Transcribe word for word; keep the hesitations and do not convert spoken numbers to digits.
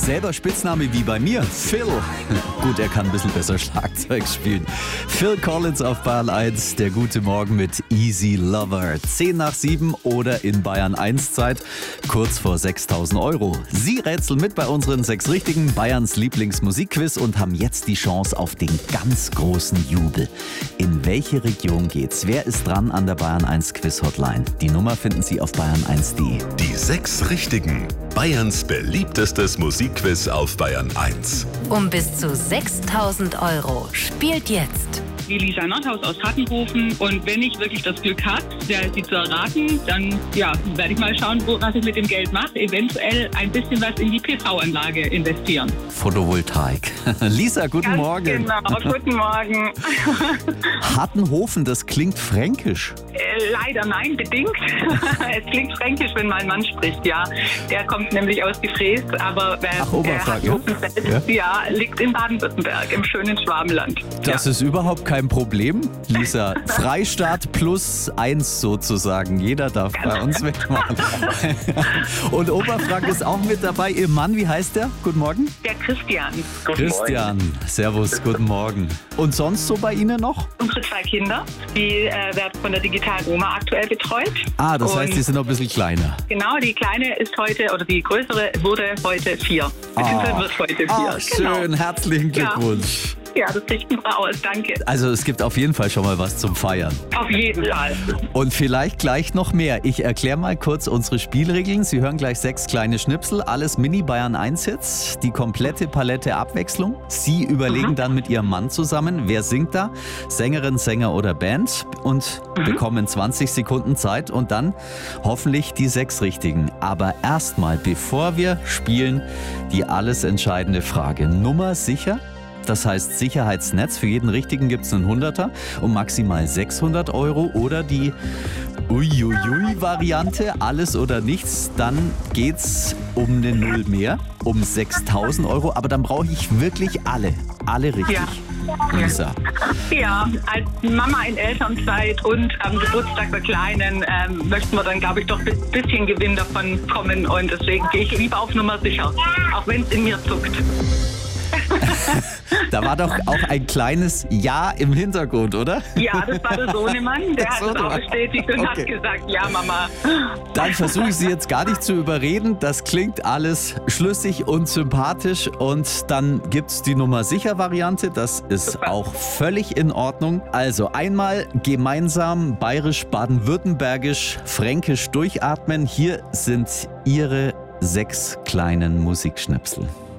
Selber Spitzname wie bei mir, Phil. Gut, er kann ein bisschen besser Schlagzeug spielen. Phil Collins auf Bayern eins, der gute Morgen mit Easy Lover. zehn nach sieben oder in Bayern eins Zeit, kurz vor sechstausend Euro. Sie rätseln mit bei unseren sechs Richtigen, Bayerns Lieblingsmusikquiz, und haben jetzt die Chance auf den ganz großen Jubel. In welche Region geht's? Wer ist dran an der Bayern eins Quiz Hotline? Die Nummer finden Sie auf bayern eins punkt de. Die sechs Richtigen. Bayerns beliebtestes Musikquiz auf Bayern eins. Um bis zu sechstausend Euro. Spielt jetzt. Die Lisa Nordhaus aus Hattenhofen. Und wenn ich wirklich das Glück habe, sie zu erraten, dann ja, werde ich mal schauen, wo, was ich mit dem Geld mache. Eventuell ein bisschen was in die P V-Anlage investieren. Photovoltaik. Lisa, guten Ganz Morgen. Genau, guten Morgen. Hattenhofen, das klingt fränkisch. Äh, leider nein, bedingt. Es klingt fränkisch, wenn mein Mann spricht, ja. Der kommt nämlich aus Gefräß, aber äh, Ach, Oberfranken, ja? selbst, ja? ja, liegt in Baden-Württemberg, im schönen Schwabenland. Das ja. ist überhaupt kein Problem, Lisa. Freistaat plus eins sozusagen. Jeder darf bei uns mitmachen. Und Oberfranken ist auch mit dabei. Ihr Mann, wie heißt der? Guten Morgen. Der Christian. Christian, servus, guten Morgen. Und sonst so bei Ihnen noch? Unsere zwei Kinder, die äh, werden von der digitalen Oma aktuell betreut. Ah, das Und heißt, die sind noch ein bisschen kleiner. Genau, die kleine ist heute, oder die größere wurde heute vier. Beziehungsweise wird heute vier. Ah, schön, Genau. herzlichen Glückwunsch. Ja, das richten wir aus, danke. Also es gibt auf jeden Fall schon mal was zum Feiern. Auf jeden Fall. Und vielleicht gleich noch mehr. Ich erkläre mal kurz unsere Spielregeln. Sie hören gleich sechs kleine Schnipsel, alles Mini-Bayern eins Hits, die komplette Palette Abwechslung. Sie überlegen mhm. dann mit Ihrem Mann zusammen, wer singt da, Sängerin, Sänger oder Band, und mhm. bekommen zwanzig Sekunden Zeit und dann hoffentlich die sechs Richtigen. Aber erstmal, bevor wir spielen, die alles entscheidende Frage. Nummer sicher? Das heißt Sicherheitsnetz. Für jeden Richtigen gibt es einen Hunderter um maximal sechshundert Euro. Oder die Uiuiui-Variante, alles oder nichts. Dann geht's um eine Null mehr, um sechstausend Euro. Aber dann brauche ich wirklich alle, alle richtig. Ja. Lisa. Ja, als Mama in Elternzeit und am Geburtstag der Kleinen ähm, möchten wir dann, glaube ich, doch ein bisschen Gewinn davon kommen. Und deswegen gehe ich lieber auf Nummer sicher, auch wenn es in mir zuckt. Da war doch auch ein kleines Ja im Hintergrund, oder? Ja, das war der Sohnemann, der hat es auch bestätigt und okay. hat gesagt, ja Mama. Dann versuche ich Sie jetzt gar nicht zu überreden. Das klingt alles schlüssig und sympathisch. Und dann gibt es die Nummer sicher Variante. Das ist Super. Auch völlig in Ordnung. Also einmal gemeinsam bayerisch, baden-württembergisch, fränkisch durchatmen. Hier sind Ihre sechs kleinen Musikschnipsel.